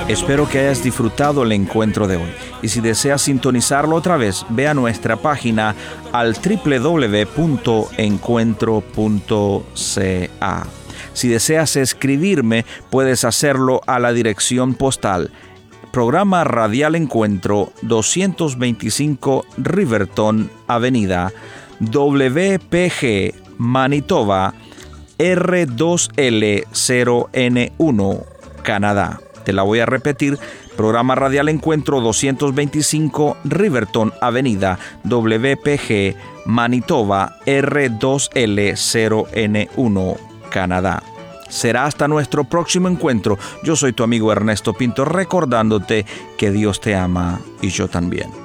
Espero que hayas disfrutado el encuentro de hoy. Y si deseas sintonizarlo otra vez, ve a nuestra página al www.encuentro.ca. Si deseas escribirme, puedes hacerlo a la dirección postal Programa Radial Encuentro, 225 Riverton Avenida, WPG, Manitoba, R2L0N1, Canadá. Te la voy a repetir. Programa Radial Encuentro, 225 Riverton Avenida, WPG, Manitoba, R2L0N1, Canadá. Será hasta nuestro próximo encuentro. Yo soy tu amigo Ernesto Pinto, recordándote que Dios te ama y yo también.